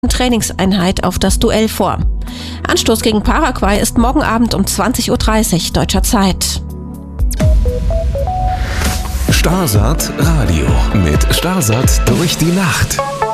Trainingseinheit auf das Duell vor. Anstoß gegen Paraguay ist morgen Abend um 20:30 Uhr deutscher Zeit. Starsat Radio mit Starsat durch die Nacht.